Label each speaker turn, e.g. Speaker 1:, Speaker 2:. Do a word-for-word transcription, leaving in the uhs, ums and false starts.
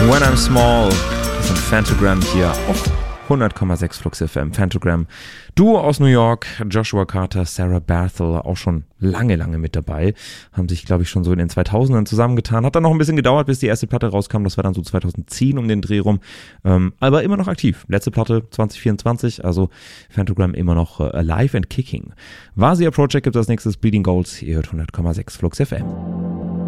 Speaker 1: When I'm Small, das sind Phantogram hier auf hundert Komma sechs Flux F M. Phantogram, Duo aus New York, Joshua Carter, Sarah Barthel, auch schon lange, lange mit dabei. Haben sich, glaube ich, schon so in den zweitausendern zusammengetan. Hat dann noch ein bisschen gedauert, bis die erste Platte rauskam. Das war dann so zweitausendzehn um den Dreh rum. Ähm, aber immer noch aktiv. Letzte Platte zwanzig vierundzwanzig, also Phantogram immer noch äh, alive and kicking. Vasia Project gibt es als nächstes, Bleeding Goals. Ihr hört hundert Komma sechs Flux F M.